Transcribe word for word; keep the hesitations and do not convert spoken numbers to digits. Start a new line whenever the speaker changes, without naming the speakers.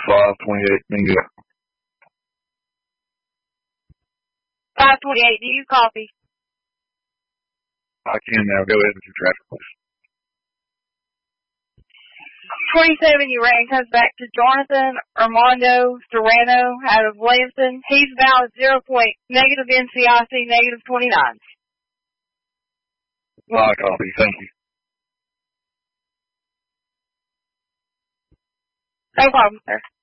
five twenty-eight, bingo.
five twenty-eight, do you copy?
I can now. Go ahead with your traffic, please.
twenty-seven, you ran, comes back to Jonathan Armando Serrano out of Williamson. He's valid zero point, negative N C I C, negative twenty-nine.
I copy. Thank you.
No problem, sir.